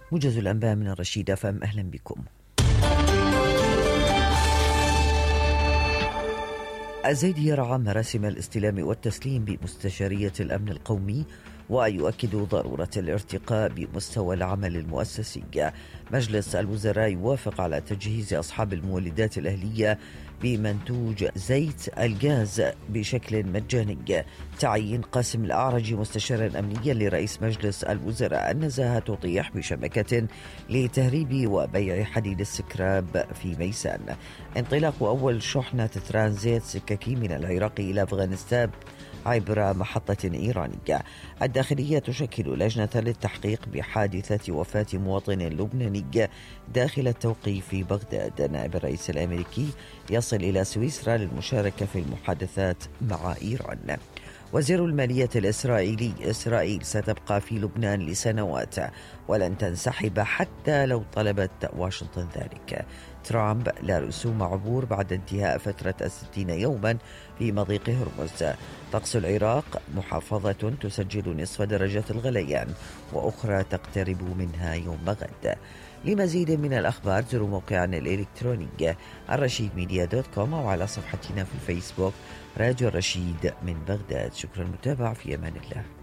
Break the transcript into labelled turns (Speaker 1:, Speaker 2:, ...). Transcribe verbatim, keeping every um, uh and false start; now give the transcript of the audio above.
Speaker 1: موجز الأنباء من الرشيد فم. أهلا بكم. الزيدي يرعى مراسم الاستلام والتسليم بمستشارية الأمن القومي ويؤكد ضرورة الارتقاء بمستوى العمل المؤسسي. مجلس الوزراء يوافق على تجهيز أصحاب المولدات الأهلية بمنتوج زيت الغاز بشكل مجاني. تعيين قاسم الأعرج مستشارا أمنيا لرئيس مجلس الوزراء. النزاهة تطيح بشبكة لتهريب وبيع حديد السكراب في ميسان. انطلاق أول شحنة ترانزيت سككي من العراق إلى أفغانستان عبر محطة إيرانية. الداخلية تشكل لجنة للتحقيق بحادثة وفاة مواطن لبناني داخل التوقيف في بغداد. نائب الرئيس الأمريكي يصل إلى سويسرا للمشاركة في المحادثات مع إيران. وزير المالية الإسرائيلي: إسرائيل ستبقى في لبنان لسنوات ولن تنسحب حتى لو طلبت واشنطن ذلك. ترامب: لا رسوم عبور بعد انتهاء فترة الستين يوما في مضيق هرمز. طقس العراق: محافظة تسجل نصف درجة الغليان وأخرى تقترب منها يوم غد. لمزيد من الأخبار زوروا موقعنا الإلكتروني الرشيد ميديا دوت كوم أو على صفحتنا في الفيسبوك راديو الرشيد من بغداد. شكرا للمتابعة، في أمان الله.